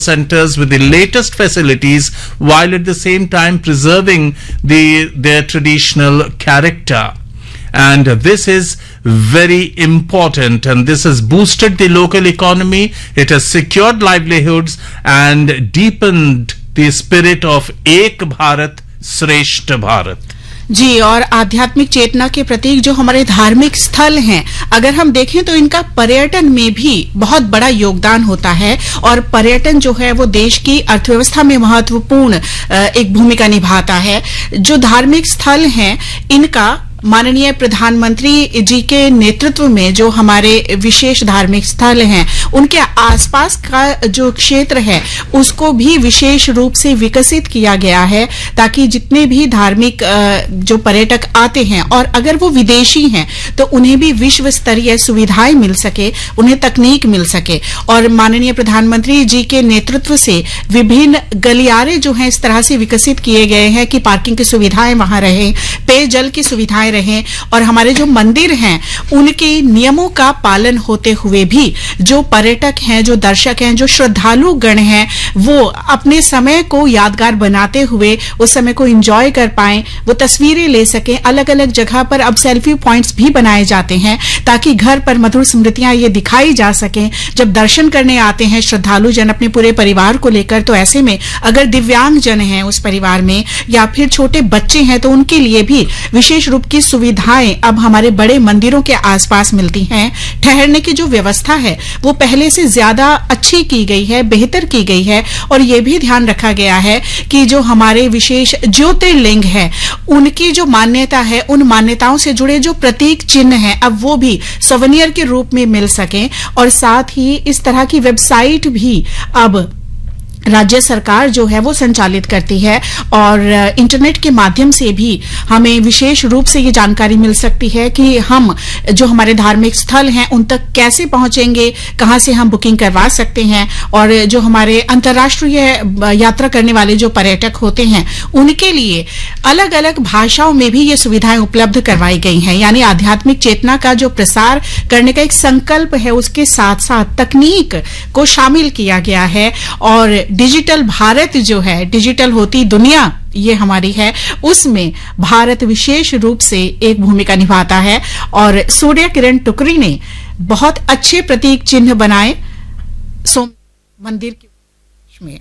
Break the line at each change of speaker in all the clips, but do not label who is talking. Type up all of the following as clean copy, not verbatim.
centers with the latest facilities while at the same time preserving their traditional character. And this is very important, and this has boosted the local economy, it has secured livelihoods and deepened the spirit of Ek Bharat Shreshth Bharat.
जी, और आध्यात्मिक चेतना के प्रतीक जो हमारे धार्मिक स्थल हैं, अगर हम देखें तो इनका पर्यटन में भी बहुत बड़ा योगदान होता है, और पर्यटन जो है वो देश की अर्थव्यवस्था में महत्वपूर्ण एक भूमिका निभाता है। जो धार्मिक स्थल हैं इनका माननीय प्रधानमंत्री जी के नेतृत्व में जो हमारे विशेष धार्मिक स्थल हैं उनके आसपास का जो क्षेत्र है उसको भी विशेष रूप से विकसित किया गया है, ताकि जितने भी धार्मिक जो पर्यटक आते हैं और अगर वो विदेशी हैं तो उन्हें भी विश्व स्तरीय सुविधाएं मिल सके, उन्हें तकनीक मिल सके। और माननीय प्रधानमंत्री जी के नेतृत्व से विभिन्न गलियारे जो हैं इस तरह से विकसित किए गए हैं कि पार्किंग की सुविधाएं वहां रहें, पेयजल की सुविधाएं रहें, और हमारे जो मंदिर हैं उनके नियमों का पालन होते हुए भी जो पर्यटक हैं, जो दर्शक हैं, जो श्रद्धालु गण हैं, वो अपने समय को यादगार बनाते हुए उस समय को एंजॉय कर पाएं, वो तस्वीरें ले सकें। अलग अलग जगह पर अब सेल्फी पॉइंट्स भी बनाए जाते हैं ताकि घर पर मधुर स्मृतियां ये दिखाई जा सकें। जब दर्शन करने आते हैं श्रद्धालु जन अपने पूरे परिवार को लेकर, तो ऐसे में अगर दिव्यांग जन हैं उस परिवार में या फिर छोटे बच्चे हैं तो उनके लिए भी विशेष रूप की सुविधाएं अब हमारे बड़े मंदिरों के आसपास मिलती हैं। ठहरने की जो व्यवस्था है वो पहले से ज्यादा अच्छी की गई है, बेहतर की गई है, और ये भी ध्यान रखा गया है कि जो हमारे विशेष ज्योतिर्लिंग है उनकी जो मान्यता है, उन मान्यताओं से जुड़े जो प्रतीक चिन्ह हैं अब वो भी सवेनियर के रूप में मिल सकें। और साथ ही इस तरह की वेबसाइट भी अब राज्य सरकार जो है वो संचालित करती है, और इंटरनेट के माध्यम से भी हमें विशेष रूप से ये जानकारी मिल सकती है कि हम जो हमारे धार्मिक स्थल हैं उन तक कैसे पहुंचेंगे, कहां से हम बुकिंग करवा सकते हैं, और जो हमारे अंतर्राष्ट्रीय यात्रा करने वाले जो पर्यटक होते हैं उनके लिए अलग अलग भाषाओं में भी ये सुविधाएं उपलब्ध करवाई गई हैं। यानी आध्यात्मिक चेतना का जो प्रसार करने का एक संकल्प है उसके साथ साथ तकनीक को शामिल किया गया है, और डिजिटल भारत जो है, डिजिटल होती दुनिया ये हमारी है, उसमें भारत विशेष रूप से एक भूमिका निभाता है। और सूर्य किरण टुकरी ने बहुत अच्छे प्रतीक चिन्ह बनाए सोम मंदिर में।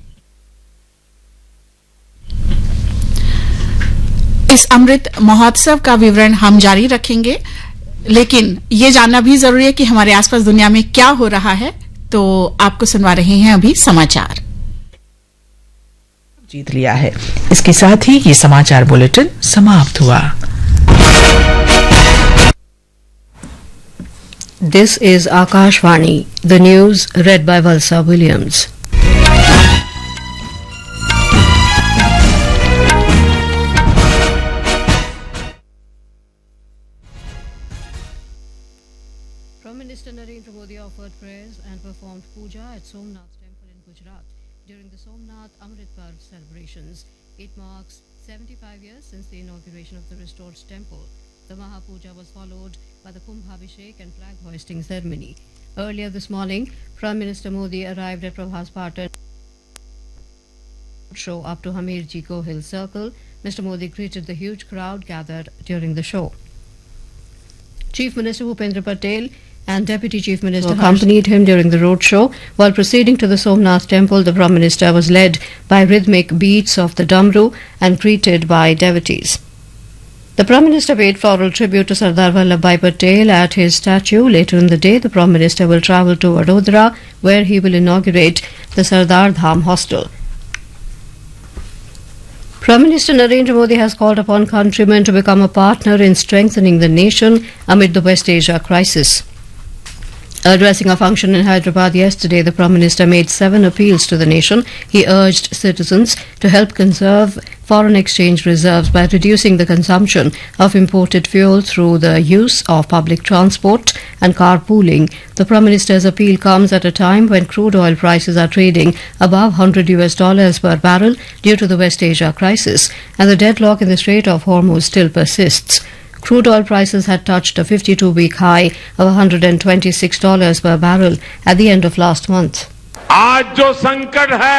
इस अमृत महोत्सव का विवरण हम जारी रखेंगे, लेकिन ये जानना भी जरूरी है कि हमारे आसपास दुनिया में क्या हो रहा है। तो आपको सुनवा रहे हैं अभी समाचार।
जीत लिया है। इसके साथ ही ये समाचार बुलेटिन समाप्त हुआ।
This is Akashvani, the news read by Valsa Williams. Prime Minister Narendra Modi offered prayers and performed puja at Somnath Temple in Gujarat during the Somnath Amrit Parv celebrations. It marks 75 years since the inauguration of the restored temple. The Mahapuja was followed by the Kumbhabhishek and flag hoisting ceremony. Earlier this morning, Prime Minister Modi arrived at Prabhas Patan show up to Hamirji Gohil Circle. Mr. Modi greeted the huge crowd gathered during the show. Chief Minister Bhupendra Patel and Deputy Chief Minister accompanied him during the roadshow. While proceeding to the Somnath Temple, the Prime Minister was led by rhythmic beats of the Damru and greeted by devotees. The Prime Minister paid floral tribute to Sardar Vallabhbhai Patel at his statue. Later in the day, the Prime Minister will travel to Vadodara, where he will inaugurate the Sardar Dham Hostel. Prime Minister Narendra Modi has called upon countrymen to become a partner in strengthening the nation amid the West Asia crisis. Addressing a function in Hyderabad yesterday, the Prime Minister made 7 appeals to the nation. He urged citizens to help conserve foreign exchange reserves by reducing the consumption of imported fuel through the use of public transport and carpooling. The Prime Minister's appeal comes at a time when crude oil prices are trading above $100 per barrel due to the West Asia crisis, and the deadlock in the Strait of Hormuz still persists. Crude oil prices had touched a 52-week high of $126 per barrel at the end of last month.
आज जो संकट है